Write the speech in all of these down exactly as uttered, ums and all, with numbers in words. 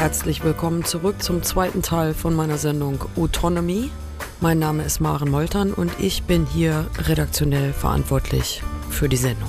Herzlich willkommen zurück zum zweiten Teil von meiner Sendung Autonomy. Mein Name ist Maren Moltern und ich bin hier redaktionell verantwortlich für die Sendung.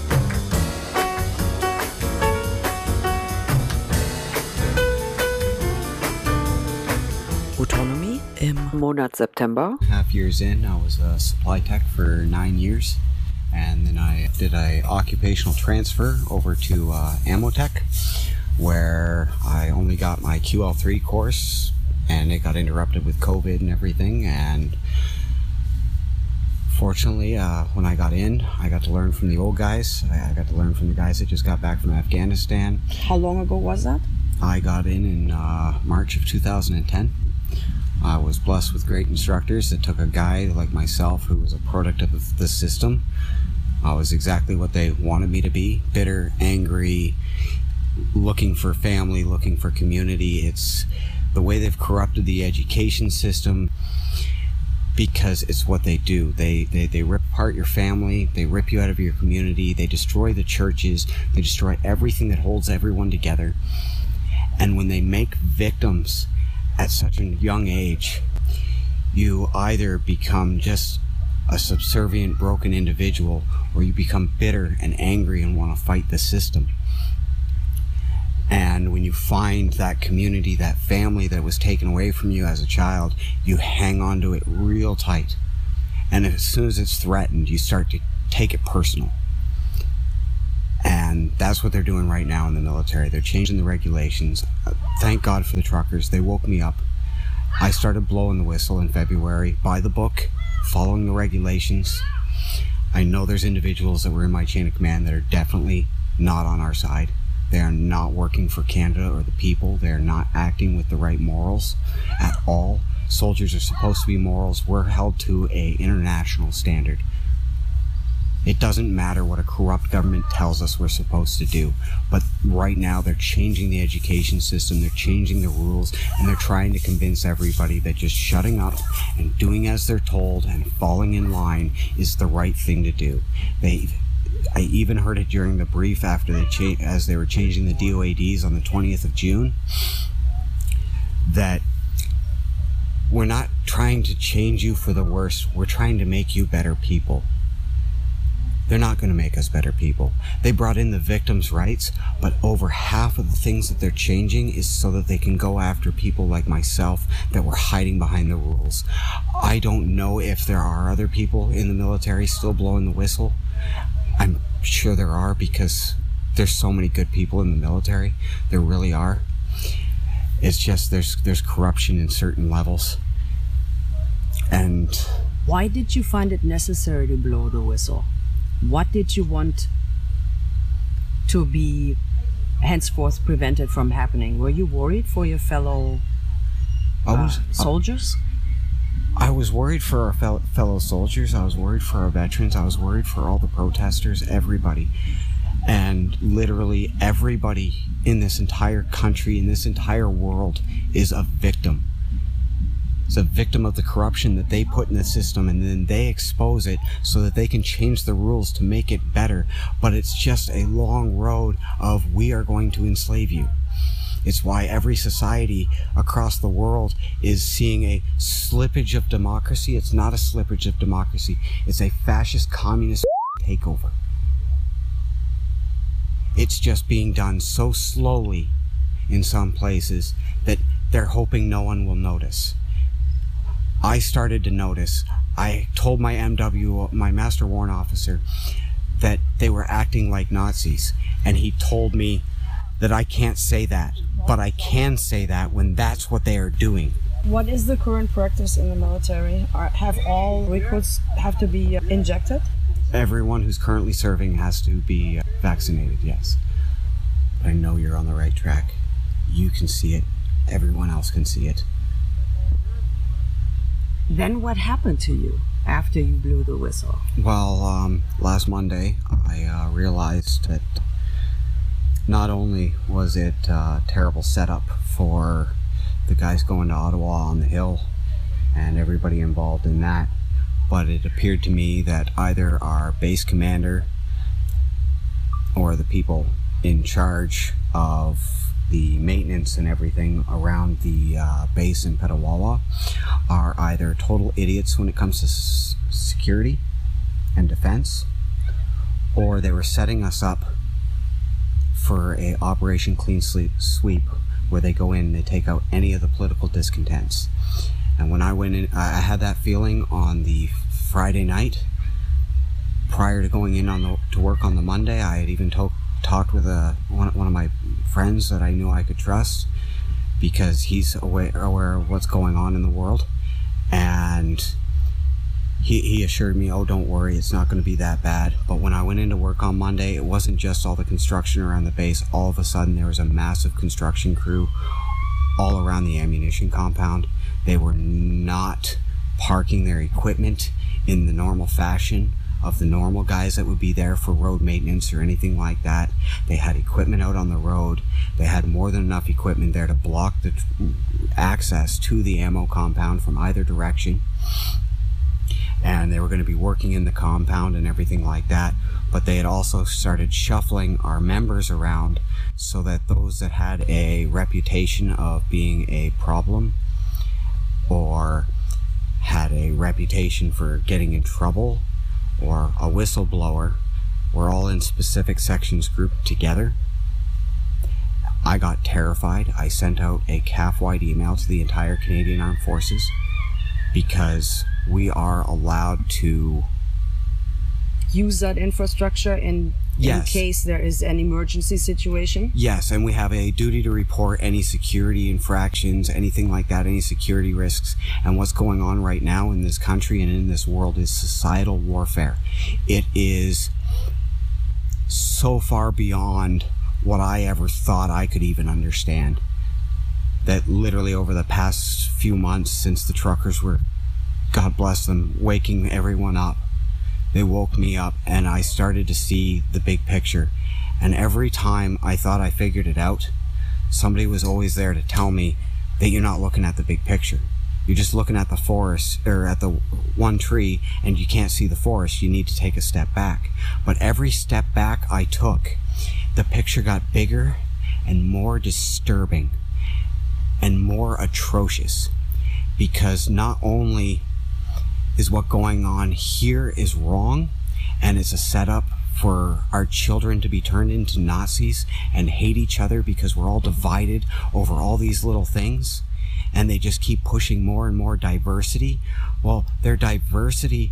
Autonomy im Monat September. Half years in, I was a supply tech for nine years, and then I did a occupational transfer over to uh, Amotech, where I only got my Q L three course, and it got interrupted with COVID and everything. And fortunately, uh, when I got in, I got to learn from the old guys. I, I got to learn from the guys that just got back from Afghanistan. How long ago was that? I got in in uh, March of two thousand ten. I was blessed with great instructors that took a guy like myself who was a product of the system. I was exactly what they wanted me to be: bitter, angry, looking for family, looking for community. It's the way they've corrupted the education system, because it's what they do. They, they, they rip apart your family, they rip you out of your community, they destroy the churches, they destroy everything that holds everyone together. And when they make victims at such a young age, you either become just a subservient, broken individual, or you become bitter and angry and want to fight the system. And when you find that community, that family that was taken away from you as a child, you hang on to it real tight. And as soon as it's threatened, you start to take it personal. And that's what they're doing right now in the military. They're changing the regulations. Thank God for the truckers. They woke me up. I started blowing the whistle in February, by the book, following the regulations. I know there's individuals that were in my chain of command that are definitely not on our side. They are not working for Canada or the people. They are not acting with the right morals at all. Soldiers are supposed to be morals. We're held to a international standard. It doesn't matter what a corrupt government tells us we're supposed to do. But right now they're changing the education system, they're changing the rules, and they're trying to convince everybody that just shutting up and doing as they're told and falling in line is the right thing to do. They, I even heard it during the brief after they cha- as they were changing the D O A Ds on the twentieth of June, that we're not trying to change you for the worse, we're trying to make you better people. They're not going to make us better people. They brought in the victims' rights, but over half of the things that they're changing is so that they can go after people like myself that were hiding behind the rules. I don't know if there are other people in the military still blowing the whistle. I'm sure there are, because there's so many good people in the military. There really are. It's just there's there's corruption in certain levels. And why did you find it necessary to blow the whistle? What did you want to be henceforth prevented from happening? Were you worried for your fellow uh, I was, soldiers? I was worried for our fel- fellow soldiers. I was worried for our veterans. I was worried for all the protesters, everybody. And literally everybody in this entire country, in this entire world, is a victim. It's a victim of the corruption that they put in the system, and then they expose it so that they can change the rules to make it better. But it's just a long road of we are going to enslave you. It's why every society across the world is seeing a slippage of democracy. It's not a slippage of democracy. It's a fascist communist takeover. It's just being done so slowly in some places that they're hoping no one will notice. I started to notice. I told my M W, my Master Warrant Officer, that they were acting like Nazis. And he told me that I can't say that, but I can say that when that's what they are doing. What is the current practice in the military? Are, have all recruits have to be injected? Everyone who's currently serving has to be vaccinated, yes. But I know you're on the right track. You can see it. Everyone else can see it. Then what happened to you after you blew the whistle? Well, um, last Monday, I uh, realized that not only was it a terrible setup for the guys going to Ottawa on the Hill and everybody involved in that, but it appeared to me that either our base commander or the people in charge of the maintenance and everything around the uh, base in Petawawa are either total idiots when it comes to s- security and defense, or they were setting us up for a Operation Clean Sleep Sweep, where they go in and they take out any of the political discontents. And when I went in, I had that feeling on the Friday night prior to going in on the, to work on the Monday. I had even to- talked with a, one, one of my friends that I knew I could trust, because he's aware, aware of what's going on in the world. And he, he assured me, oh, don't worry, it's not going to be that bad. But when I went into work on Monday, it wasn't just all the construction around the base. All of a sudden, there was a massive construction crew all around the ammunition compound. They were not parking their equipment in the normal fashion of the normal guys that would be there for road maintenance or anything like that. They had equipment out on the road. They had more than enough equipment there to block the t- access to the ammo compound from either direction. And they were going to be working in the compound and everything like that. But they had also started shuffling our members around so that those that had a reputation of being a problem or had a reputation for getting in trouble or a whistleblower were all in specific sections grouped together. I got terrified. I sent out a C A F-wide email to the entire Canadian Armed Forces, because we are allowed to use that infrastructure in, yes. in case there is an emergency situation? Yes, and we have a duty to report any security infractions, anything like that, any security risks. And what's going on right now in this country and in this world is societal warfare. It is so far beyond what I ever thought I could even understand. That literally over the past few months, since the truckers were, God bless them, waking everyone up, they woke me up and I started to see the big picture. And every time I thought I figured it out, somebody was always there to tell me that you're not looking at the big picture. You're just looking at the forest, or at the one tree, and you can't see the forest. You need to take a step back. But every step back I took, the picture got bigger and more disturbing and more atrocious, because not only is what going on here is wrong, and it's a setup for our children to be turned into Nazis and hate each other because we're all divided over all these little things, and they just keep pushing more and more diversity. Well, their diversity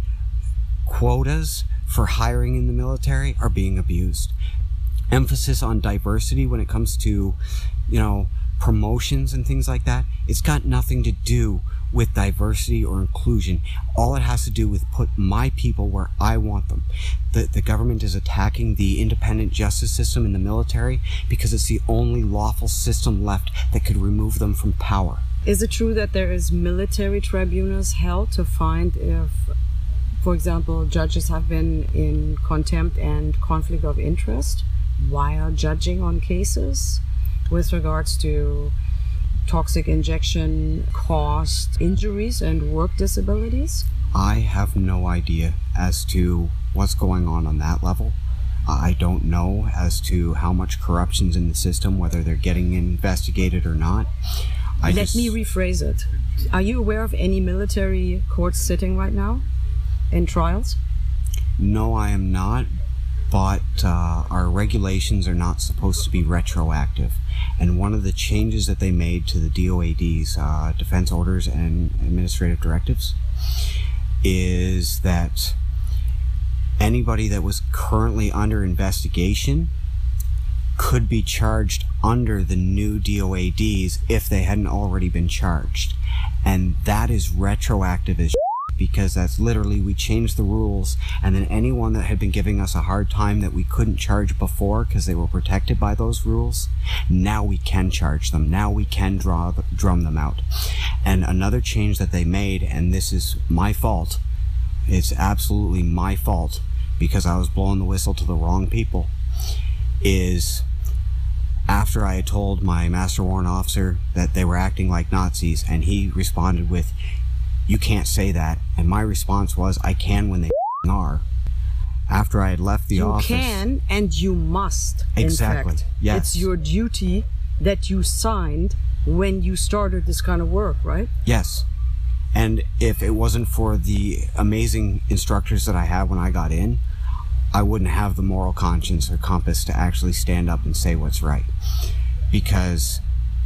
quotas for hiring in the military are being abused. Emphasis on diversity when it comes to, you know, promotions and things like that, it's got nothing to do with diversity or inclusion. All it has to do with put my people where I want them. The, the government is attacking the independent justice system in the military because it's the only lawful system left that could remove them from power. Is it true that there is military tribunals held to find if, for example, judges have been in contempt and conflict of interest while judging on cases with regards to toxic injection caused injuries and work disabilities? I have no idea as to what's going on on that level. I don't know as to how much corruption's in the system, whether they're getting investigated or not. I Let just... me rephrase it. Are you aware of any military courts sitting right now in trials? No, I am not. But uh, our regulations are not supposed to be retroactive. And one of the changes that they made to the D O A D's uh, defense orders and administrative directives is that anybody that was currently under investigation could be charged under the new D O A Ds if they hadn't already been charged. And that is retroactive as because that's literally, we changed the rules, and then anyone that had been giving us a hard time that we couldn't charge before because they were protected by those rules, now we can charge them. Now we can draw drum them out. And another change that they made, and this is my fault, it's absolutely my fault because I was blowing the whistle to the wrong people, is after I had told my master warrant officer that they were acting like Nazis, and he responded with, "You can't say that." And my response was, I can when they are. After I had left the you office. You can and you must. Exactly. In fact. Yes. It's your duty that you signed when you started this kind of work, right? Yes. And if it wasn't for the amazing instructors that I had when I got in, I wouldn't have the moral conscience or compass to actually stand up and say what's right. Because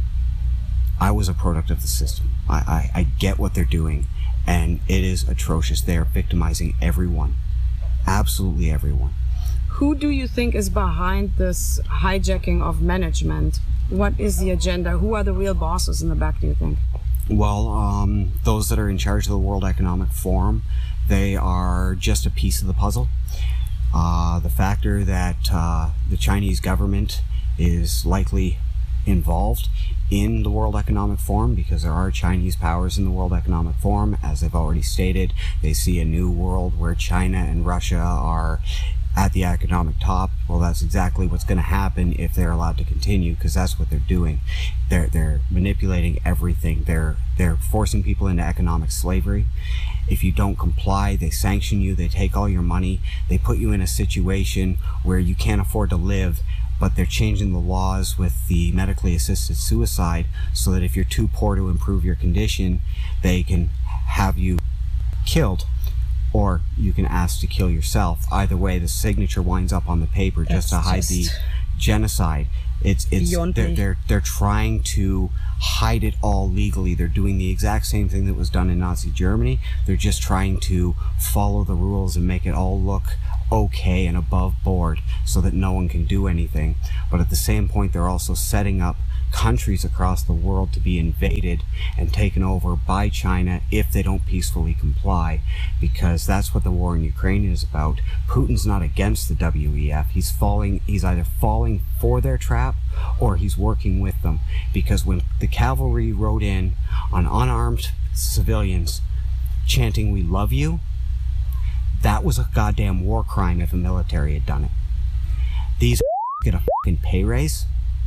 I was a product of the system. I, I, I get what they're doing, and it is atrocious. They are victimizing everyone. Absolutely everyone. Who do you think is behind this hijacking of management? What is the agenda? Who are the real bosses in the back, do you think? Well, um, those that are in charge of the World Economic Forum, they are just a piece of the puzzle. Uh, the factor that uh, the Chinese government is likely involved in the World Economic Forum, because there are Chinese powers in the World Economic Forum, as they've already stated. They see a new world where China and Russia are at the economic top. Well, that's exactly what's going to happen if they're allowed to continue, because that's what they're doing. They're they're manipulating everything. They're they're forcing people into economic slavery. If you don't comply, they sanction you. They take all your money. They put you in a situation where you can't afford to live. But they're changing the laws with the medically assisted suicide so that if you're too poor to improve your condition, they can have you killed, or you can ask to kill yourself. Either way, the signature winds up on the paper just That's to hide just the genocide. It's it's they're, they're they're trying to hide it all legally. They're doing the exact same thing that was done in Nazi Germany. They're just trying to follow the rules and make it all look okay and above board so that no one can do anything. But at the same point, they're also setting up countries across the world to be invaded and taken over by China if they don't peacefully comply, because that's what the war in Ukraine is about. Putin's not against the W E F. He's falling, he's either falling for their trap or he's working with them, because when the cavalry rode in on unarmed civilians chanting "We love you," that was a goddamn war crime if the military had done it. These get a fucking pay raise.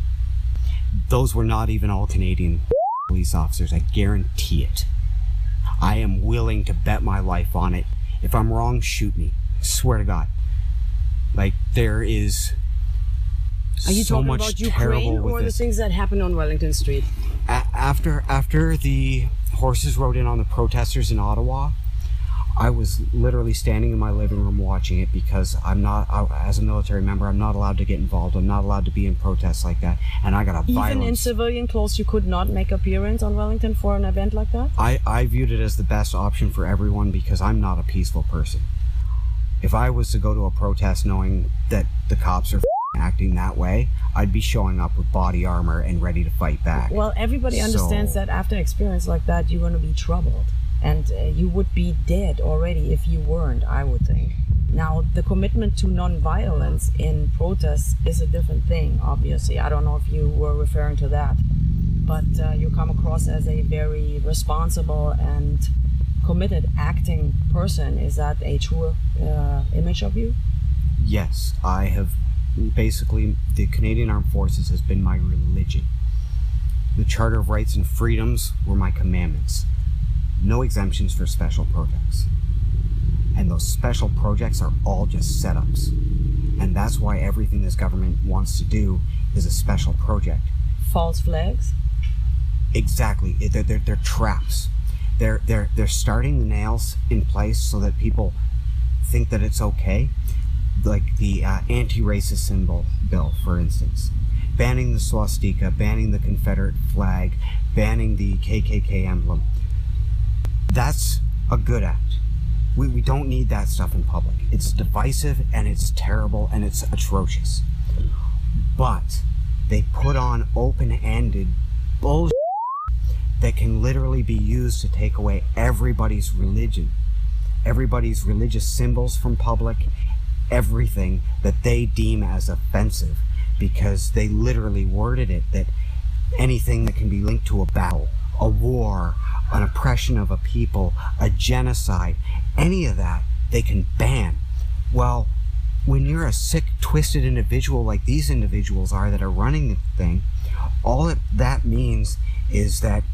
Those were not even all Canadian police officers, I guarantee it. I am willing to bet my life on it. If I'm wrong, shoot me. Swear to God. Like, there is Are you so talking much about terrible Ukraine with or the this. things that happened on Wellington Street? A- after after the horses rode in on the protesters in Ottawa, I was literally standing in my living room watching it, because I'm not, I, as a military member, I'm not allowed to get involved. I'm not allowed to be in protests like that. And I got a Even violence. in civilian clothes, you could not make appearance on Wellington for an event like that? I, I viewed it as the best option for everyone, because I'm not a peaceful person. If I was to go to a protest knowing that the cops are acting that way, I'd be showing up with body armor and ready to fight back. Well, everybody So- understands that after experience like that, you're going to be troubled. And uh, you would be dead already if you weren't, I would think. Now, the commitment to non-violence in protests is a different thing, obviously. I don't know if you were referring to that. But uh, you come across as a very responsible and committed acting person. Is that a true uh, image of you? Yes, I have basically, the Canadian Armed Forces has been my religion. The Charter of Rights and Freedoms were my commandments. No exemptions for special projects. And those special projects are all just setups. And that's why everything this government wants to do is a special project. False flags? Exactly. They're, they're, they're traps. They're, they're, they're starting the nails in place so that people think that it's okay. Like the uh, anti-racist symbol bill, for instance. Banning the swastika, banning the Confederate flag, banning the K K K emblem. That's a good act. We, we don't need that stuff in public. It's divisive and it's terrible and it's atrocious. But they put on open-ended bullshit that can literally be used to take away everybody's religion, everybody's religious symbols from public, everything that they deem as offensive, because they literally worded it that anything that can be linked to a battle, a war, an oppression of a people, a genocide, any of that, they can ban. Well, when you're a sick, twisted individual like these individuals are that are running the thing, all that, that means is that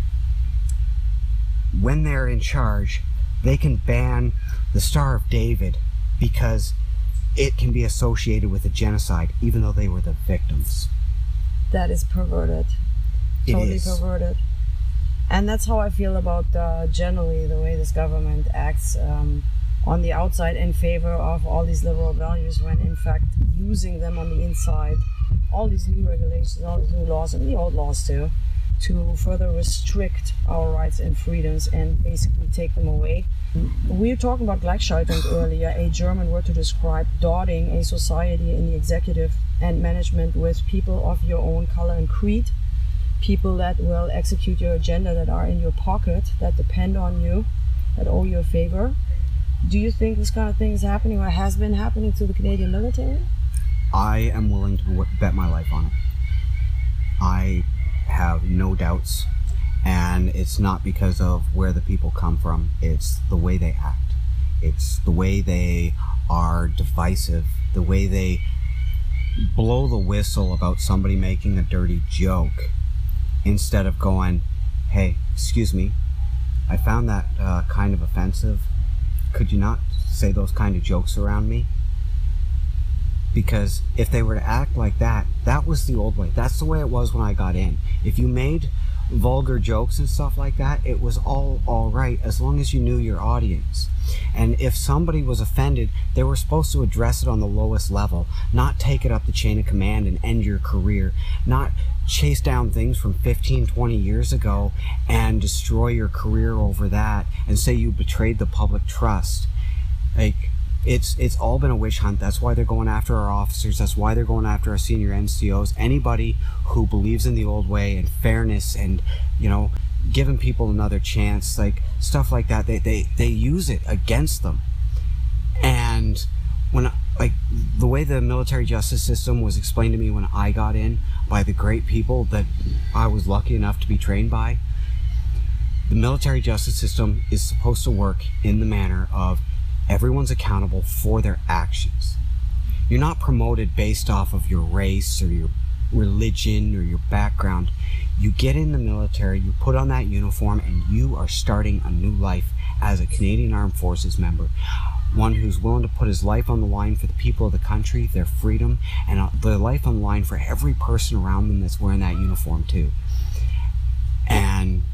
when they're in charge, they can ban the Star of David because it can be associated with a genocide, even though they were the victims. that is perverted. It Totally is. perverted. And that's how I feel about uh, generally the way this government acts um, on the outside in favor of all these liberal values, when in fact using them on the inside, all these new regulations, all these new laws, and the old laws too, to further restrict our rights and freedoms and basically take them away. We were talking about Gleichschaltung earlier, a German word to describe dotting a society in the executive and management with people of your own color and creed, people that will execute your agenda, that are in your pocket, that depend on you, that owe you a favor. Do you think this kind of thing is happening or has been happening to the Canadian military? I am willing to bet my life on it. I have no doubts, and it's not because of where the people come from. It's the way they act. It's the way they are divisive, the way they blow the whistle about somebody making a dirty joke instead of going, hey, excuse me, I found that uh, kind of offensive. Could you not say those kind of jokes around me? Because if they were to act like that, that was the old way. That's the way it was when I got in. If you made vulgar jokes and stuff like that, it was all all right as long as you knew your audience. And if somebody was offended, they were supposed to address it on the lowest level, not take it up the chain of command and end your career, not chase down things from fifteen, twenty years ago and destroy your career over that and say you betrayed the public trust. Like, It's it's all been a witch hunt. That's why they're going after our officers. That's why they're going after our senior N C Os. Anybody who believes in the old way and fairness and, you know, giving people another chance, like stuff like that, they, they, they use it against them. And when, like, the way the military justice system was explained to me when I got in by the great people that I was lucky enough to be trained by, the military justice system is supposed to work in the manner of everyone's accountable for their actions. You're not promoted based off of your race or your religion or your background. You get in the military, you put on that uniform, and you are starting a new life as a Canadian Armed Forces member. One who's willing to put his life on the line for the people of the country, their freedom, and their life on the line for every person around them that's wearing that uniform too. And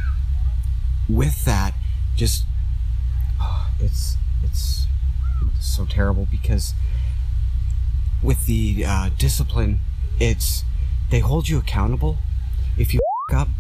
with that, just, oh, it's It's, it's so terrible because with the uh, discipline, it's they hold you accountable. If you f*** up,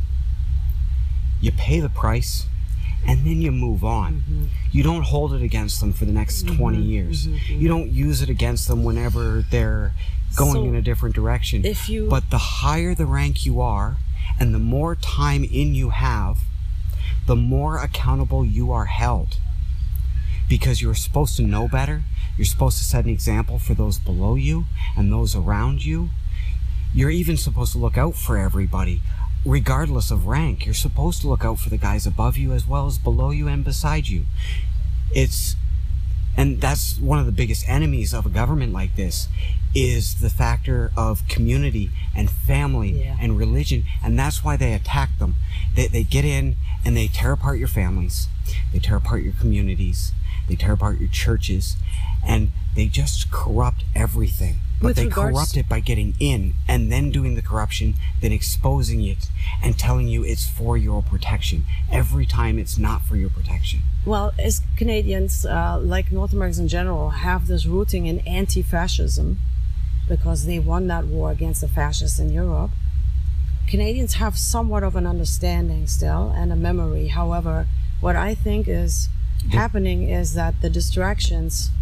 you pay the price, and then you move on. Mm-hmm. You don't hold it against them for the next mm-hmm. twenty years. Mm-hmm. You don't use it against them whenever they're going so in a different direction. If you... But the higher the rank you are, and the more time in you have, the more accountable you are held. Because you're supposed to know better. You're supposed to set an example for those below you and those around you. You're even supposed to look out for everybody, regardless of rank. You're supposed to look out for the guys above you as well as below you and beside you. It's, and that's one of the biggest enemies of a government like this, is the factor of community and family yeah. and religion. And that's why they attack them. They, they get in and they tear apart your families. They tear apart your communities. They tear apart your churches, and they just corrupt everything. But With they regards... corrupt it by getting in and then doing the corruption, then exposing it and telling you it's for your protection. Every time it's not for your protection. Well, as Canadians, uh, like North Americans in general, have this rooting in anti-fascism because they won that war against the fascists in Europe. Canadians have somewhat of an understanding still and a memory. However, what I think is happening is that the distractions,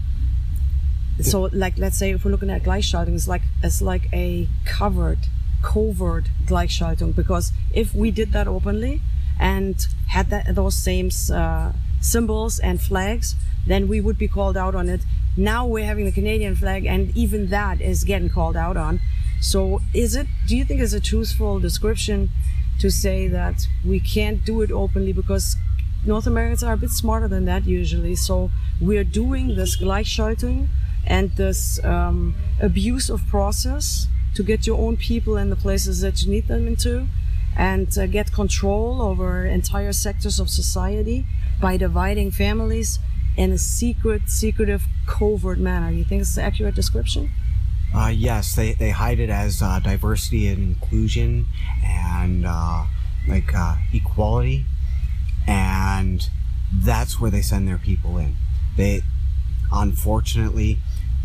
so like let's say if we're looking at Gleichschaltung, it's like it's like a covered covert Gleichschaltung, because if we did that openly and had that those same uh, symbols and flags, then we would be called out on it. Now we're having the Canadian flag, and even that is getting called out on. So is it, do you think it's a truthful description to say that we can't do it openly because North Americans are a bit smarter than that usually, so we're doing this Gleichschaltung and this um, abuse of process to get your own people in the places that you need them into, and uh, get control over entire sectors of society by dividing families in a secret, secretive, covert manner. You think it's an accurate description? Uh, yes, they, they hide it as uh, diversity and inclusion and uh, like uh, equality, and that's where they send their people in. They, unfortunately,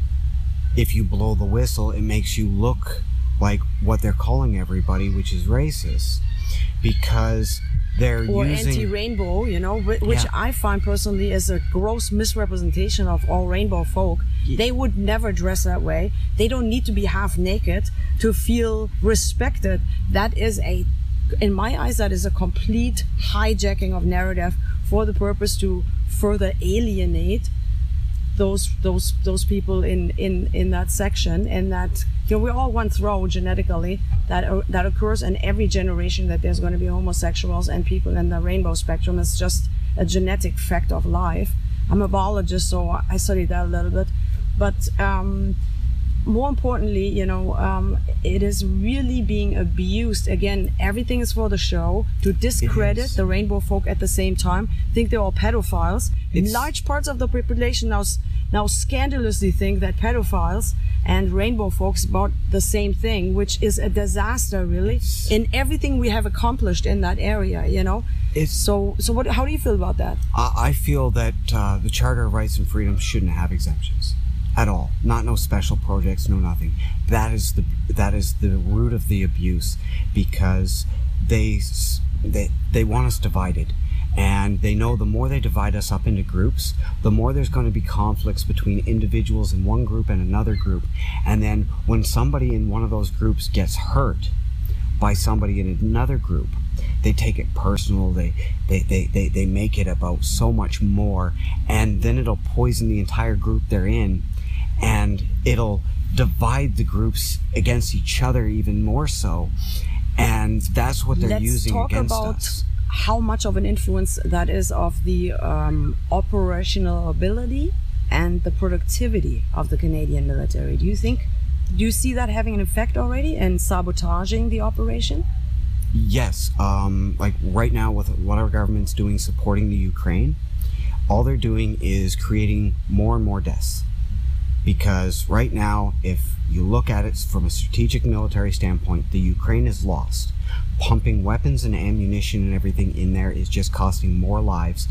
if you blow the whistle, it makes you look like what they're calling everybody, which is racist, because they're or using anti-rainbow, you know, wh- which Yeah. I find personally is a gross misrepresentation of all rainbow folk. Ye- They would never dress that way. They don't need to be half naked to feel respected. That is a, in my eyes, that is a complete hijacking of narrative for the purpose to further alienate those those those people in in in that section. And that, you know, we're all one throw genetically. That uh, that occurs in every generation, that there's going to be homosexuals and people in the rainbow spectrum. It's just a genetic fact of life. I'm a biologist, so I studied that a little bit. But um, more importantly, you know, um, it is really being abused. Again, everything is for the show, to discredit is. the rainbow folk at the same time. Think they're all pedophiles. It's- Large parts of the population now s- now scandalously think that pedophiles and rainbow folks about the same thing, which is a disaster, really, It's- in everything we have accomplished in that area. You know, It's so so what? How do you feel about that? I, I feel that uh, the Charter of Rights and Freedoms shouldn't have exemptions at all. Not no special projects, no nothing. That is the that is the root of the abuse, because they s- they they want us divided. And they know the more they divide us up into groups, the more there's going to be conflicts between individuals in one group and another group. And then when somebody in one of those groups gets hurt by somebody in another group, they take it personal. They, they, they, they, they make it about so much more. And then it'll poison the entire group they're in. And it'll divide the groups against each other even more so. And that's what they're Let's using talk against about us. how much of an influence that is of the um, operational ability and the productivity of the Canadian military. Do you think, do you see that having an effect already and sabotaging the operation? Yes, um, like right now with what our government's doing supporting the Ukraine, all they're doing is creating more and more deaths. Because right now, if you look at it from a strategic military standpoint, the Ukraine is lost. Pumping weapons and ammunition and everything in there is just costing more lives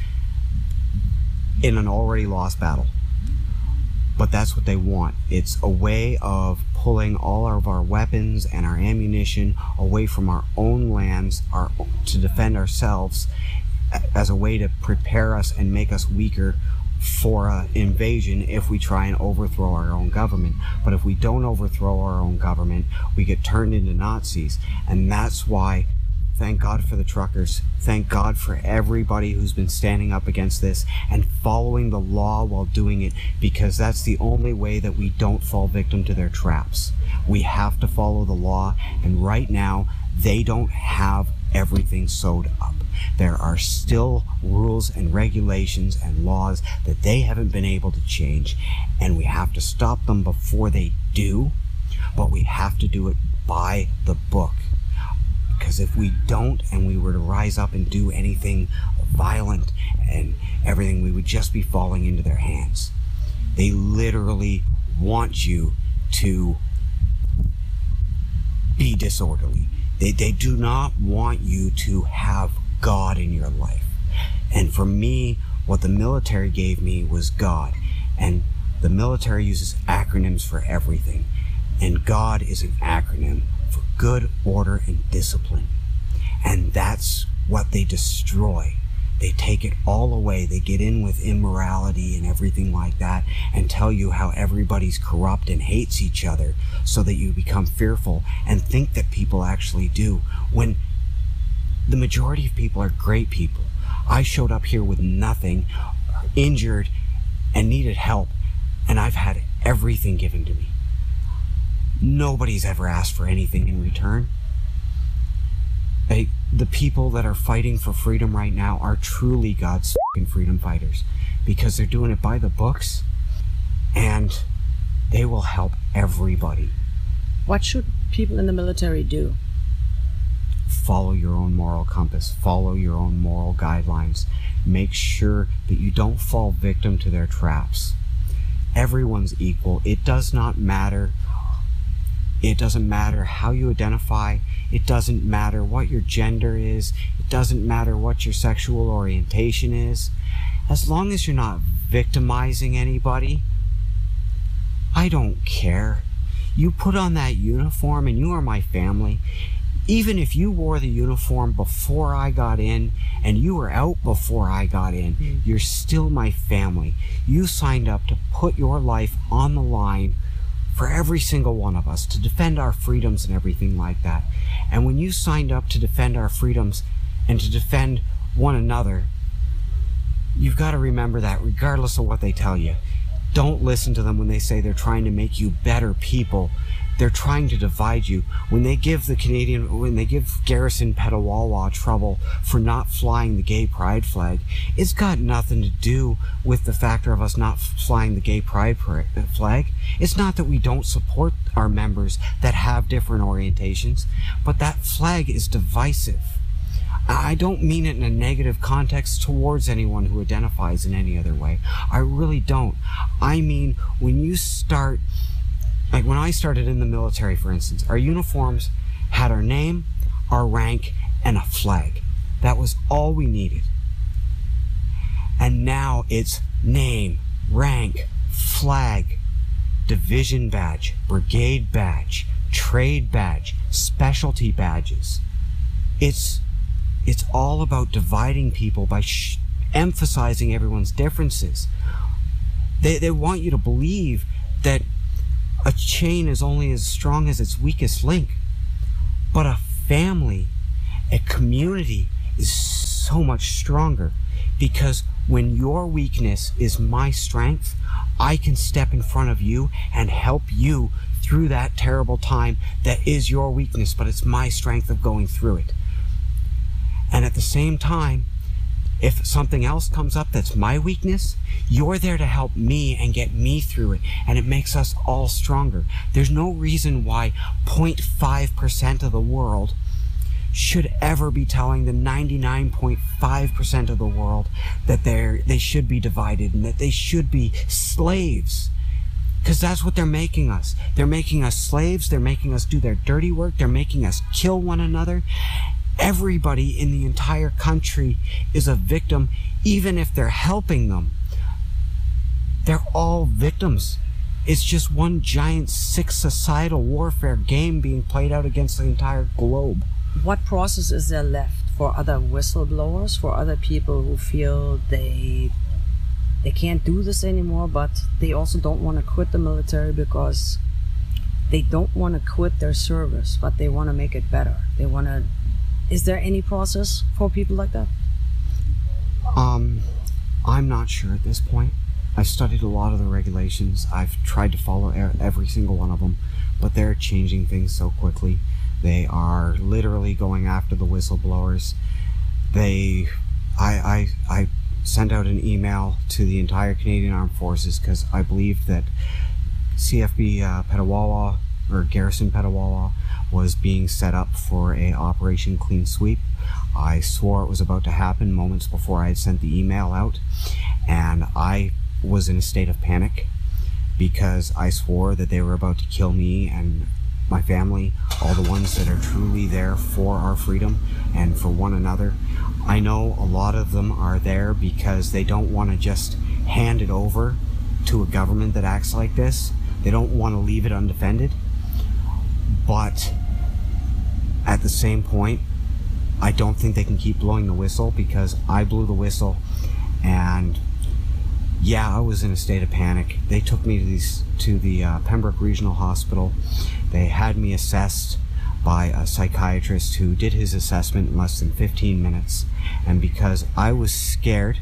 in an already lost battle. But that's what they want. It's a way of pulling all of our weapons and our ammunition away from our own lands, our, to defend ourselves, as a way to prepare us and make us weaker for an invasion if we try and overthrow our own government. But if we don't overthrow our own government, we get turned into Nazis. And that's why, thank God for the truckers. Thank God for everybody who's been standing up against this and following the law while doing it, because that's the only way that we don't fall victim to their traps. We have to follow the law, and right now they don't have everything sewed up. There are still rules and regulations and laws that they haven't been able to change, and we have to stop them before they do, but we have to do it by the book. Because if we don't, and we were to rise up and do anything violent and everything, we would just be falling into their hands. They literally want you to be disorderly. They, they do not want you to have God in your life. And for me, what the military gave me was God. And the military uses acronyms for everything. And God is an acronym for good, order, and discipline. And that's what they destroy. They take it all away. They get in with immorality and everything like that and tell you how everybody's corrupt and hates each other, so that you become fearful and think that people actually do, when the majority of people are great people. I showed up here with nothing, injured, and needed help, and I've had everything given to me. Nobody's ever asked for anything in return. Like, the people that are fighting for freedom right now are truly God's f***ing freedom fighters, because they're doing it by the books, and they will help everybody. What should people in the military do? Follow your own moral compass. Follow your own moral guidelines. Make sure that you don't fall victim to their traps. Everyone's equal. It does not matter It doesn't matter how you identify. It doesn't matter what your gender is. It doesn't matter what your sexual orientation is. As long as you're not victimizing anybody, I don't care. You put on that uniform and you are my family. Even if you wore the uniform before I got in and you were out before I got in, mm. you're still my family. You signed up to put your life on the line for every single one of us, to defend our freedoms and everything like that. And when you signed up to defend our freedoms and to defend one another, you've got to remember that regardless of what they tell you. Don't listen to them when they say they're trying to make you better people. They're trying to divide you. When they give the Canadian, when they give Garrison Petawawa trouble for not flying the gay pride flag, it's got nothing to do with the factor of us not flying the gay pride flag. It's not that we don't support our members that have different orientations, but that flag is divisive. I don't mean it in a negative context towards anyone who identifies in any other way. I really don't. I mean, when you start, like when I started in the military, for instance, our uniforms had our name, our rank, and a flag. That was all we needed. And now it's name, rank, flag, division badge, brigade badge, trade badge, specialty badges. It's It's all about dividing people by sh- emphasizing everyone's differences. They, they want you to believe that a chain is only as strong as its weakest link. But a family, a community is so much stronger, because when your weakness is my strength, I can step in front of you and help you through that terrible time that is your weakness, but it's my strength of going through it. And at the same time, if something else comes up that's my weakness, you're there to help me and get me through it. And it makes us all stronger. There's no reason why zero point five percent of the world should ever be telling the ninety-nine point five percent of the world that they're, they should be divided and that they should be slaves. Because that's what they're making us. They're making us slaves. They're making us do their dirty work. They're making us kill one another. Everybody in the entire country is a victim, even if they're helping them. They're all victims. It's just one giant sick societal warfare game being played out against the entire globe. What process is there left for other whistleblowers, for other people who feel they they can't do this anymore, but they also don't want to quit the military because they don't want to quit their service, but they want to make it better. They want to. Is there any process for people like that? Um, I'm not sure at this point. I've studied a lot of the regulations. I've tried to follow every single one of them, but they're changing things so quickly. They are literally going after the whistleblowers. They, I, I, I sent out an email to the entire Canadian Armed Forces because I believed that C F B uh, Petawawa, or Garrison Petawawa, was being set up for a Operation Clean Sweep. I swore it was about to happen moments before I had sent the email out, and I was in a state of panic because I swore that they were about to kill me and my family, all the ones that are truly there for our freedom and for one another. I know a lot of them are there because they don't want to just hand it over to a government that acts like this. They don't want to leave it undefended. But at the same point, I don't think they can keep blowing the whistle, because I blew the whistle, and yeah, I was in a state of panic. They took me to these to the uh, Pembroke Regional Hospital. They had me assessed by a psychiatrist who did his assessment in less than fifteen minutes, and because I was scared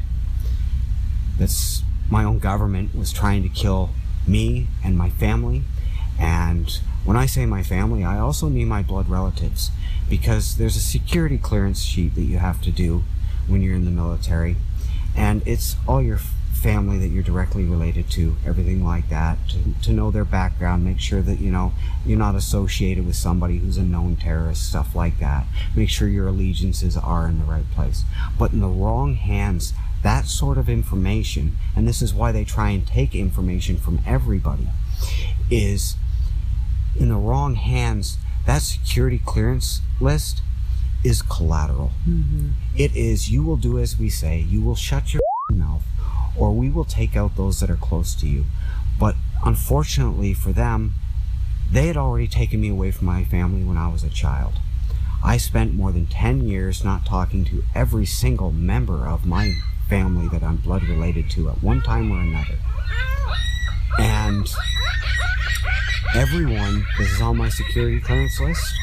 that my own government was trying to kill me and my family, and when I say my family, I also mean my blood relatives, because there's a security clearance sheet that you have to do when you're in the military, and it's all your family that you're directly related to, everything like that, to, to know their background, make sure that, you know, you're not associated with somebody who's a known terrorist, stuff like that. Make sure your allegiances are in the right place. But in the wrong hands, that sort of information, and this is why they try and take information from everybody, is in the wrong hands, that security clearance list is collateral. Mm-hmm. It is, you will do as we say, you will shut your mouth, or we will take out those that are close to you. But unfortunately for them, they had already taken me away from my family when I was a child. I spent more than ten years not talking to every single member of my family that I'm blood related to at one time or another. And everyone that is on my security clearance list,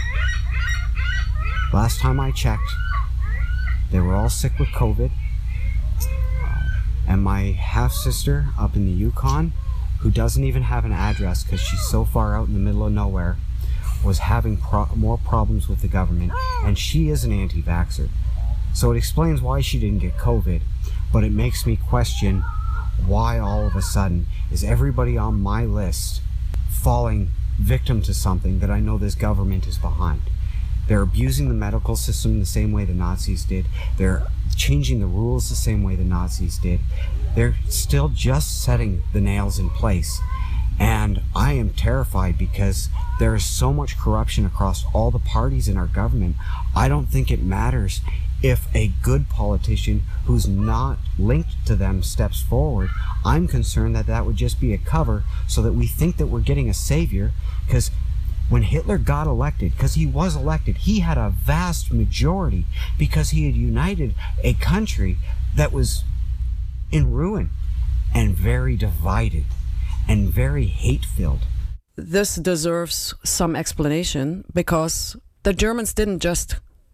last time I checked, they were all sick with COVID. And my half-sister up in the Yukon, who doesn't even have an address because she's so far out in the middle of nowhere, was having pro- more problems with the government, and she is an anti-vaxxer. So it explains why she didn't get COVID, but it makes me question why all of a sudden is everybody on my list falling victim to something that I know this government is behind. They're abusing the medical system the same way the Nazis did. They're changing the rules the same way the Nazis did. They're still just setting the nails in place. And I am terrified because there is so much corruption across all the parties in our government. I don't think it matters if a good politician who's not linked to them steps forward. I'm concerned that that would just be a cover so that we think that we're getting a savior, because when Hitler got elected, because he was elected, he had a vast majority because he had united a country that was in ruin and very divided and very hate-filled. This deserves some explanation because the Germans didn't just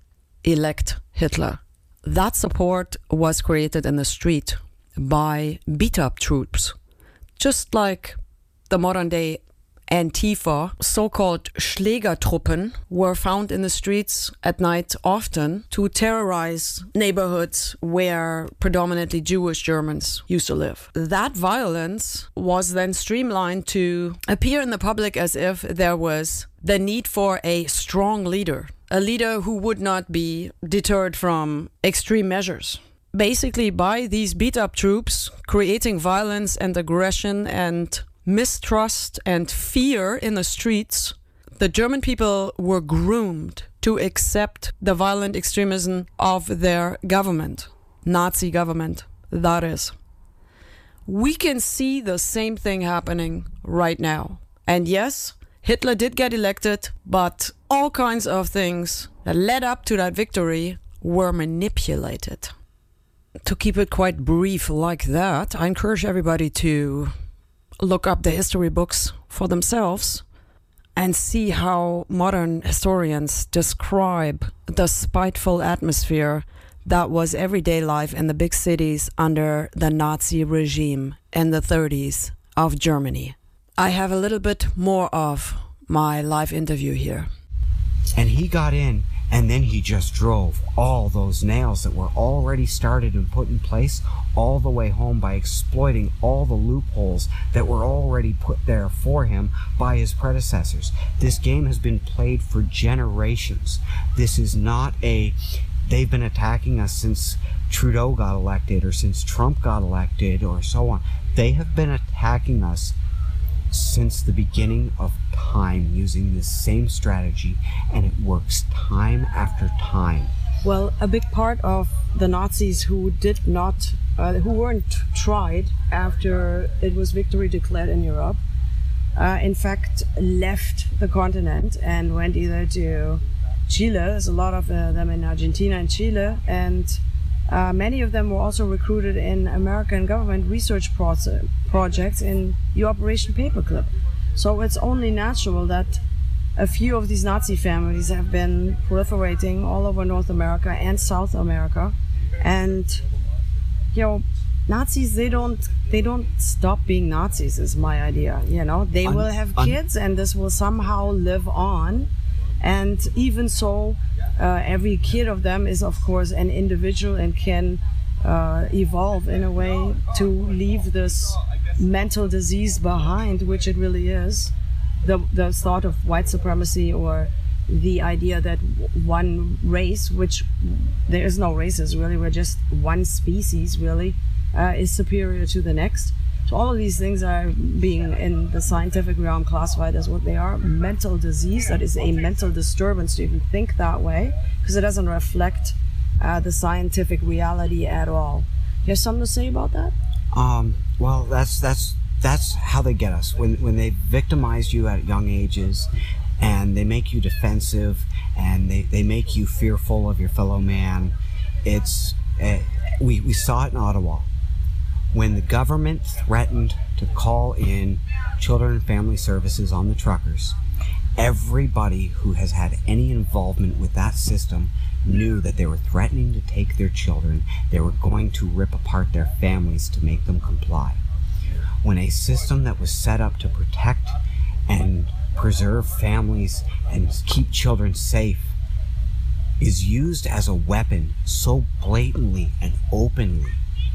elect Hitler. That support was created in the street by beat-up troops, just like the modern-day Antifa. So-called Schlägertruppen were found in the streets at night often to terrorize neighborhoods where predominantly Jewish Germans used to live. That violence was then streamlined to appear in the public as if there was the need for a strong leader, a leader who would not be deterred from extreme measures. Basically, by these beat-up troops creating violence and aggression and mistrust and fear in the streets, the German people were groomed to accept the violent extremism of their government, Nazi government, that is. We can see the same thing happening right now. And yes, Hitler did get elected, but all kinds of things that led up to that victory were manipulated. To keep it quite brief like that, I encourage everybody to look up the history books for themselves and see how modern historians describe the spiteful atmosphere that was everyday life in the big cities under the Nazi regime in the thirties of Germany. I have a little bit more of my live interview here. And he got in, and then he just drove all those nails that were already started and put in place all the way home by exploiting all the loopholes that were already put there for him by his predecessors. This game has been played for generations. This is not a, they've been attacking us since Trudeau got elected or since Trump got elected or so on. They have been attacking us since the beginning of time using this same strategy, and it works time after time. Well, a big part of the Nazis who did not, uh, who weren't tried after it was victory declared in Europe, uh, in fact left the continent and went either to Chile. There's a lot of uh, them in Argentina and Chile, and Uh, many of them were also recruited in American government research proce- projects in the Operation Paperclip. So it's only natural that a few of these Nazi families have been proliferating all over North America and South America. And, you know, Nazis, they don't they don't stop being Nazis, is my idea. You know, they un- will have un- kids and this will somehow live on. And even so, Uh, every kid of them is, of course, an individual and can uh, evolve in a way to leave this mental disease behind, which it really is. The, the thought of white supremacy, or the idea that one race, which there is no races really, we're just one species really, uh, is superior to the next. So So all of these things are being in the scientific realm classified as what they are: mental disease. That is a mental disturbance to even think that way, because it doesn't reflect uh, the scientific reality at all. You have something to say about that? Um, well, that's that's that's how they get us. When when they victimize you at young ages, and they make you defensive, and they, they make you fearful of your fellow man. It's uh, we we saw it in Ottawa when the government threatened to call in children and family services on the truckers. Everybody who has had any involvement with that system knew that they were threatening to take their children. They were going to rip apart their families to make them comply. When a system that was set up to protect and preserve families and keep children safe is used as a weapon so blatantly and openly,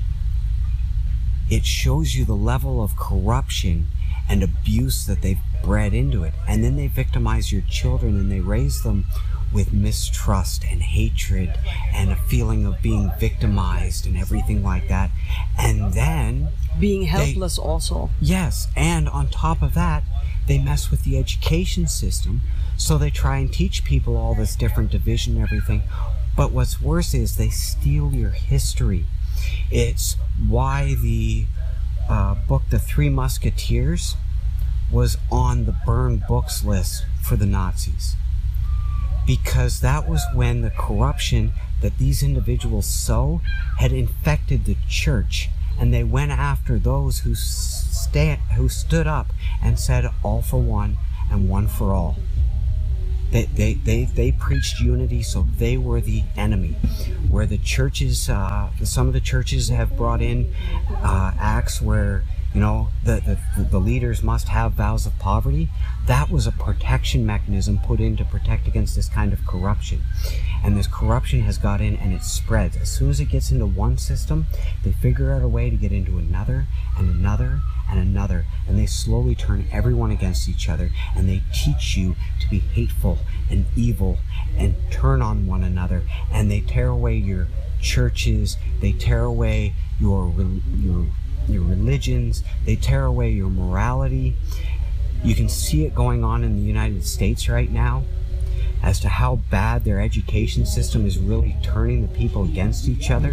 it shows you the level of corruption and abuse that they've bred into it. And then they victimize your children and they raise them with mistrust and hatred and a feeling of being victimized and everything like that. And then being helpless they, also. Yes, and on top of that, they mess with the education system. So they try and teach people all this different division and everything. But what's worse is they steal your history. It's why the uh, book The Three Musketeers was on the burned books list for the Nazis. Because that was when the corruption that these individuals sow had infected the church, and they went after those who stand, who stood up and said all for one and one for all. They, they, they, they preached unity, so they were the enemy. Where the churches, uh, some of the churches have brought in uh, acts where, you know, the, the, the leaders must have vows of poverty. That was a protection mechanism put in to protect against this kind of corruption. And this corruption has got in and it spreads. As soon as it gets into one system, they figure out a way to get into another and another and another. And they slowly turn everyone against each other. And they teach you to be hateful and evil and turn on one another. And they tear away your churches. They tear away your your your religions. They tear away your morality. You can see it going on in the United States right now as to how bad their education system is really turning the people against each other,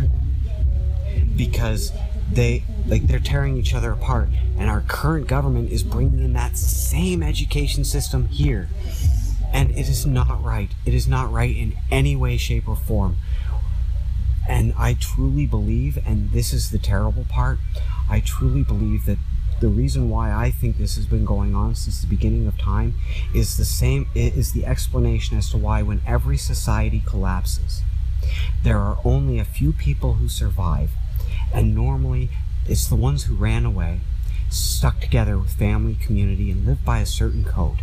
because they like they're tearing each other apart, and our current government is bringing in that same education system here, and it is not right. It is not right in any way, shape, or form. And I truly believe, and this is the terrible part, I truly believe that the reason why I think this has been going on since the beginning of time is the same, is the explanation as to why when every society collapses, there are only a few people who survive. And normally it's the ones who ran away, stuck together with family, community, and lived by a certain code.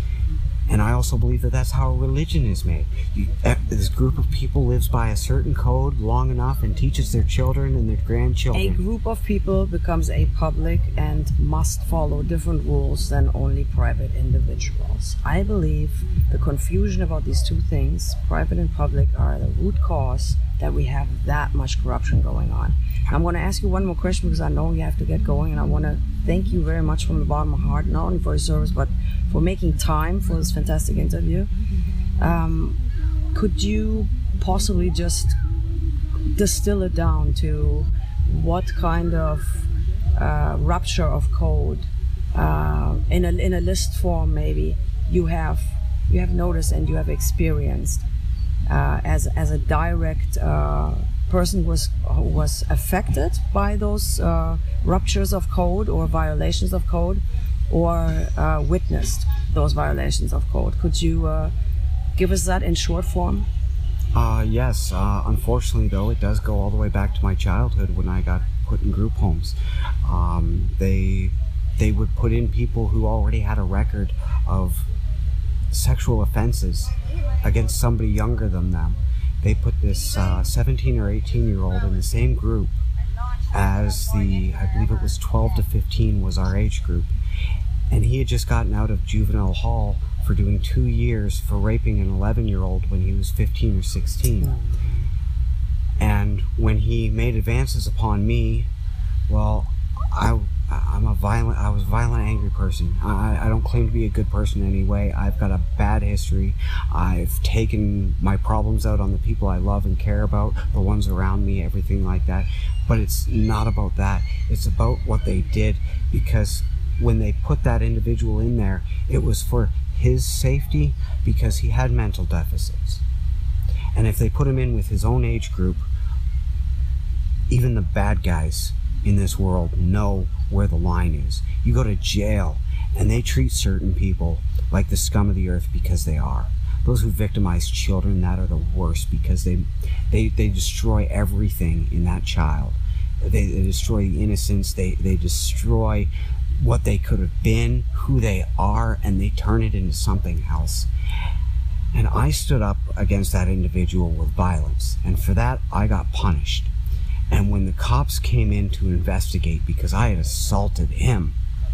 And I also believe that that's how a religion is made. You, uh, this group of people lives by a certain code long enough and teaches their children and their grandchildren. A group of people becomes a public and must follow different rules than only private individuals. I believe the confusion about these two things, private and public, are the root cause that we have that much corruption going on. I'm going to ask you one more question because I know you have to get going, and I want to thank you very much from the bottom of my heart, not only for your service, but for making time for this fantastic interview. Um, could you possibly just distill it down to what kind of uh, rupture of code, uh, in a in a list form maybe, you have you have noticed and you have experienced uh, as as a direct uh, person who was who was affected by those uh, ruptures of code or violations of code, or uh, witnessed those violations of code? Could you uh, give us that in short form? Uh, yes. Uh, unfortunately, though, it does go all the way back to my childhood when I got put in group homes. Um, they they would put in people who already had a record of sexual offenses against somebody younger than them. They put this uh, seventeen or eighteen year old in the same group as the, I believe it was twelve to fifteen was our age group. And he had just gotten out of juvenile hall for doing two years for raping an eleven year old when he was fifteen or sixteen. And when he made advances upon me, well, I, I'm a violent, I was a violent, angry person. I, I don't claim to be a good person anyway. I've got a bad history. I've taken my problems out on the people I love and care about, the ones around me, everything like that. But it's not about that. It's about what they did, because when they put that individual in there, it was for his safety, because he had mental deficits. And if they put him in with his own age group, even the bad guys in this world know where the line is. You go to jail and they treat certain people like the scum of the earth because they are. Those who victimize children, that are the worst, because they they, they destroy everything in that child. They, they destroy the innocence, they, they destroy what they could have been, who they are, and they turn it into something else. And I stood up against that individual with violence, and for that I got punished. And when the cops came in to investigate, because I had assaulted him,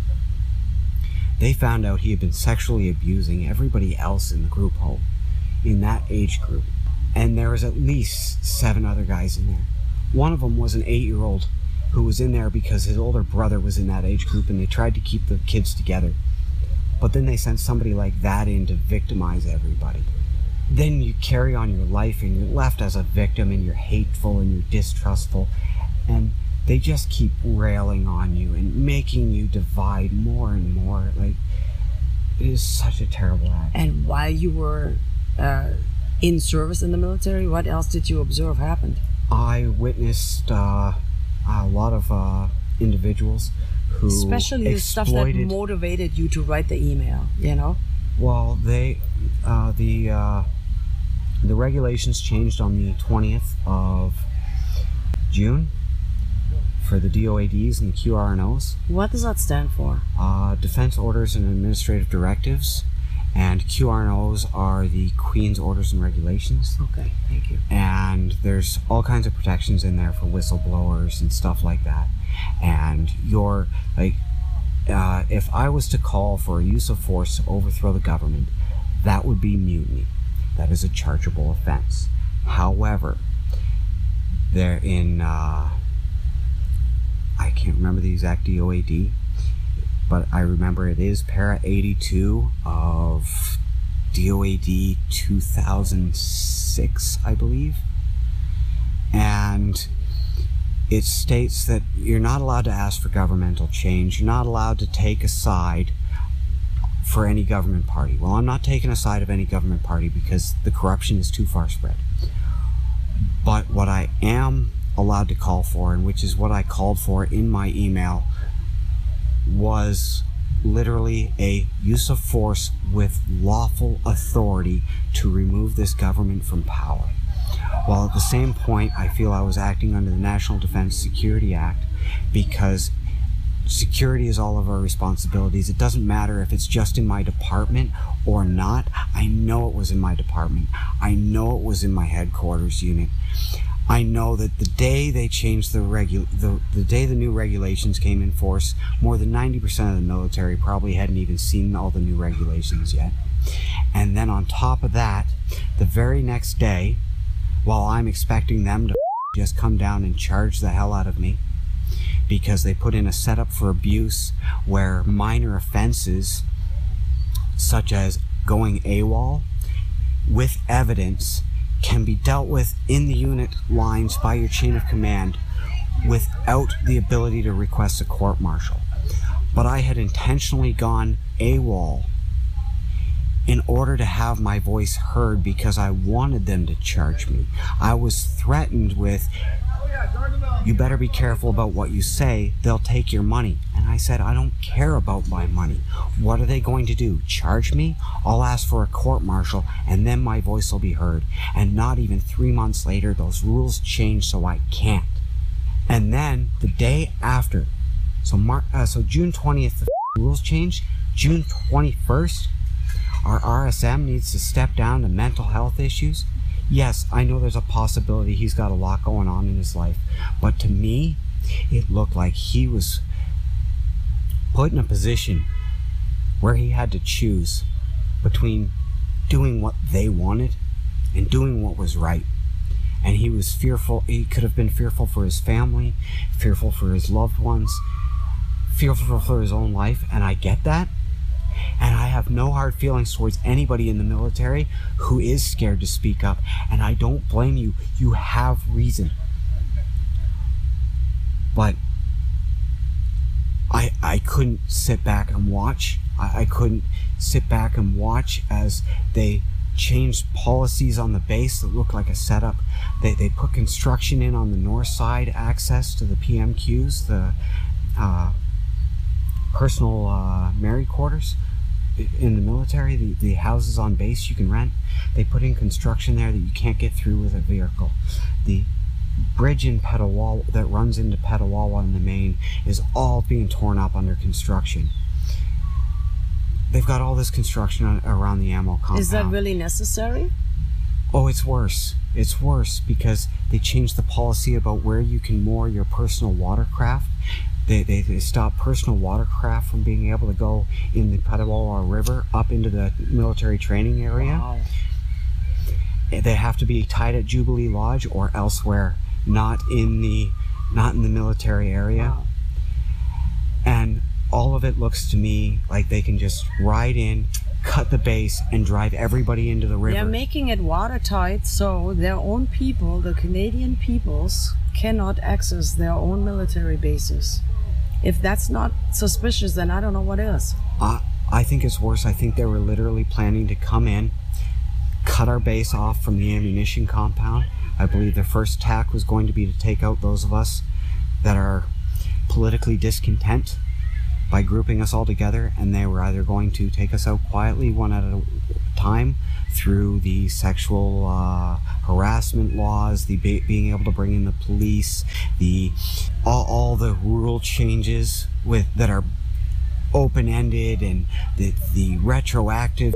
they found out he had been sexually abusing everybody else in the group home, in that age group. And there was at least seven other guys in there. One of them was an eight-year-old who was in there because his older brother was in that age group, and they tried to keep the kids together. But then they sent somebody like that in to victimize everybody. Then you carry on your life and you're left as a victim, and you're hateful and you're distrustful, and they just keep railing on you and making you divide more and more. Like, it is such a terrible act. And while you were uh, in service in the military, what else did you observe happened? I witnessed uh, a lot of uh, individuals who especially the stuff that motivated you to write the email, you know? Well, they, uh, the, uh, the regulations changed on the twentieth of June for the D O A Ds and the Q R N Os. What does that stand for? Uh, Defense Orders and Administrative Directives, and Q R N Os are the Queen's Orders and Regulations. Okay, thank you. And there's all kinds of protections in there for whistleblowers and stuff like that. And you're, like, uh, if I was to call for a use of force to overthrow the government, that would be mutiny. That is a chargeable offense. However, there in, uh, I can't remember the exact D O A D, but I remember it is para eighty-two of D O A D two thousand six, I believe. And it states that you're not allowed to ask for governmental change. You're not allowed to take a side for any government party. Well, I'm not taking a side of any government party because the corruption is too far spread. But what I am allowed to call for, and which is what I called for in my email, was literally a use of force with lawful authority to remove this government from power. While at the same point, I feel I was acting under the National Defense Security Act, because security is all of our responsibilities. It doesn't matter if it's just in my department or not. I know it was in my department. I know it was in my headquarters unit. I know that the day they changed the regu- the, the day the new regulations came in force, more than ninety percent of the military probably hadn't even seen all the new regulations yet. And then on top of that, the very next day, while I'm expecting them to just come down and charge the hell out of me, because they put in a setup for abuse where minor offenses, such as going AWOL, with evidence, can be dealt with in the unit lines by your chain of command without the ability to request a court-martial. But I had intentionally gone AWOL in order to have my voice heard, because I wanted them to charge me. I was threatened with, you better be careful about what you say, they'll take your money. And I said, I don't care about my money. What are they going to do? Charge me? I'll ask for a court-martial, and then my voice will be heard. And not even three months later, those rules changed so I can't. And then the day after, so Mar- uh, so June twentieth, the rules changed. June twenty-first, our R S M needs to step down to mental health issues. Yes, I know there's a possibility he's got a lot going on in his life, but to me, it looked like he was put in a position where he had to choose between doing what they wanted and doing what was right. And he was fearful. He could have been fearful for his family, fearful for his loved ones, fearful for his own life, and I get that. And I have no hard feelings towards anybody in the military who is scared to speak up. And I don't blame you. You have reason. But I I couldn't sit back and watch. I, I couldn't sit back and watch as they changed policies on the base that looked like a setup. They, they put construction in on the north side, access to the P M Qs, the uh, personal uh, married quarters in the military, the, the houses on base you can rent. They put in construction there that you can't get through with a vehicle. The bridge in Petawawa that runs into Petawawa in the main is all being torn up under construction. They've got all this construction on, around the ammo compound. Is that really necessary? Oh, it's worse. It's worse because they changed the policy about where you can moor your personal watercraft. They, they, they stopped personal watercraft from being able to go in the Petawawa River up into the military training area. Wow. They have to be tied at Jubilee Lodge or elsewhere, not in the not in the military area. Wow. And all of it looks to me like they can just ride in, cut the base, and drive everybody into the river. They're making it watertight so their own people, the Canadian peoples, cannot access their own military bases. If that's not suspicious, then I don't know what is. Uh, I think it's worse. I think they were literally planning to come in, cut our base off from the ammunition compound. I believe their first attack was going to be to take out those of us that are politically discontent by grouping us all together, and they were either going to take us out quietly one at a time through the sexual uh, harassment laws, the be- being able to bring in the police, the all, all the rule changes with that are open-ended, and the, the retroactive.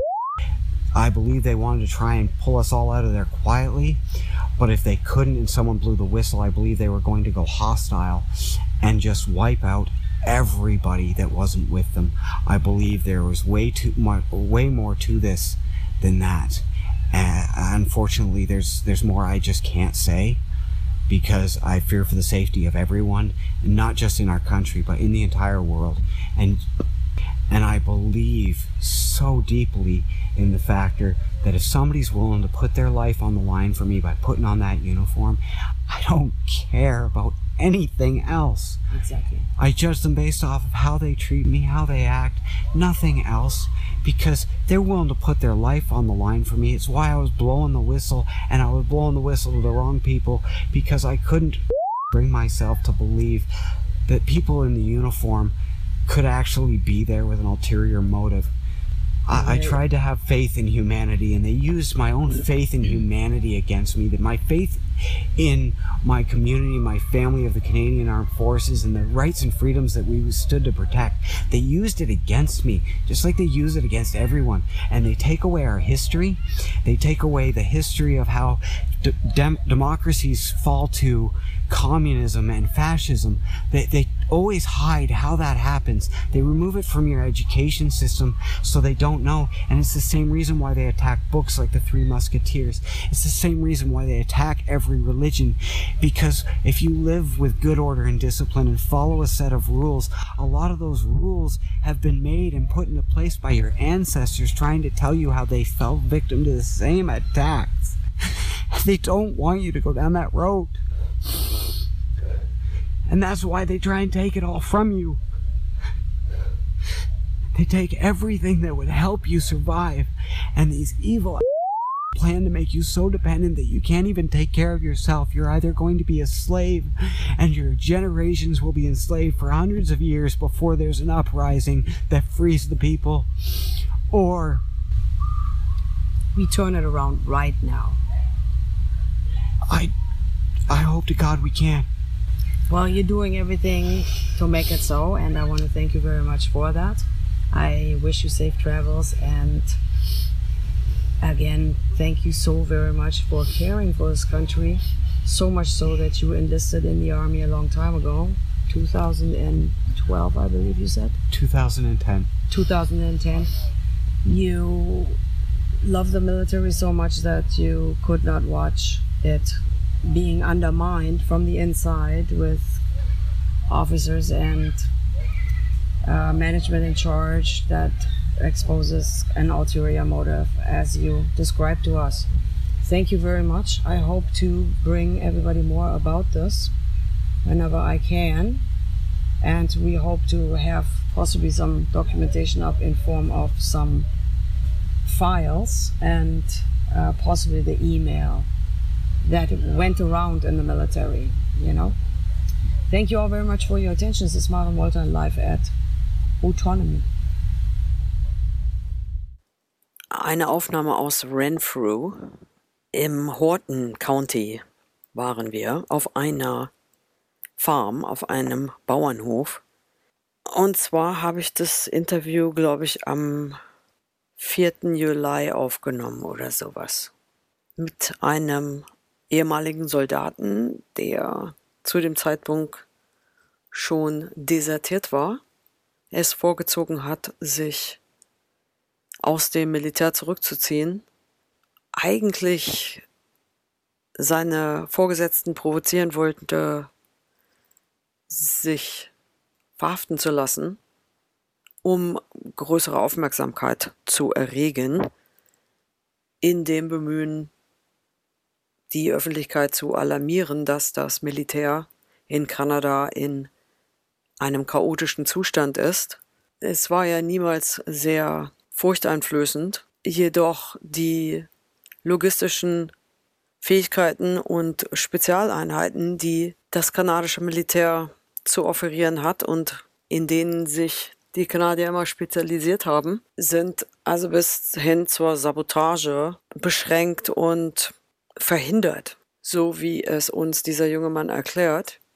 I believe they wanted to try and pull us all out of there quietly, but if they couldn't and someone blew the whistle, I believe they were going to go hostile and just wipe out everybody that wasn't with them. I believe there was way too much, way more to this than that. Uh, unfortunately, there's there's more I just can't say because I fear for the safety of everyone, not just in our country, but in the entire world. And and I believe so deeply in the factor that if somebody's willing to put their life on the line for me by putting on that uniform, I don't care about anything else. Exactly. I judge them based off of how they treat me, how they act, nothing else, because they're willing to put their life on the line for me. It's why I was blowing the whistle, and I was blowing the whistle to the wrong people, because I couldn't bring myself to believe that people in the uniform could actually be there with an ulterior motive. I, I tried to have faith in humanity, and they used my own faith in humanity against me. That my faith in my community, my family of the Canadian Armed Forces, and the rights and freedoms that we stood to protect, they used it against me, just like they use it against everyone. And they take away our history. They take away the history of how d- dem- democracies fall to communism and fascism. They, they always hide how that happens. They remove it from your education system so they don't know. And it's the same reason why they attack books like the Three Musketeers. It's the same reason why they attack every religion. Because if you live with good order and discipline and follow a set of rules, a lot of those rules have been made and put into place by your ancestors trying to tell you how they fell victim to the same attacks. They don't want you to go down that road. And that's why they try and take it all from you. They take everything that would help you survive, and these evil plan to make you so dependent that you can't even take care of yourself. You're either going to be a slave, and your generations will be enslaved for hundreds of years before there's an uprising that frees the people, or we turn it around right now. I, I hope to God we can. Well, you're doing everything to make it so, and I want to thank you very much for that. I wish you safe travels, and again, thank you so very much for caring for this country, so much so that you enlisted in the Army a long time ago, two thousand twelve, I believe you said? two thousand ten. two thousand ten. You love the military so much that you could not watch it being undermined from the inside with officers and uh, management in charge that exposes an ulterior motive as you described to us. Thank you very much. I hope to bring everybody more about this whenever I can. And we hope to have possibly some documentation up in form of some files and uh, possibly the email that went around in the military, you know. Thank you all very much for your attention. This is Maren Woltern live at Autonomy. Eine Aufnahme aus Renfrew. Im Horton County waren wir auf einer Farm, auf einem Bauernhof. Und zwar habe ich das Interview, glaube ich, am vierten Juli aufgenommen oder sowas. Mit einem ehemaligen Soldaten, der zu dem Zeitpunkt schon desertiert war, es vorgezogen hat, sich aus dem Militär zurückzuziehen, eigentlich seine Vorgesetzten provozieren wollte, sich verhaften zu lassen, um größere Aufmerksamkeit zu erregen, in dem Bemühen, die Öffentlichkeit zu alarmieren, dass das Militär in Kanada in einem chaotischen Zustand ist. Es war ja niemals sehr furchteinflößend, jedoch die logistischen Fähigkeiten und Spezialeinheiten, die das kanadische Militär zu offerieren hat und in denen sich die Kanadier immer spezialisiert haben, sind also bis hin zur Sabotage beschränkt und verhindert. So wie es uns dieser junge Mann erklärt,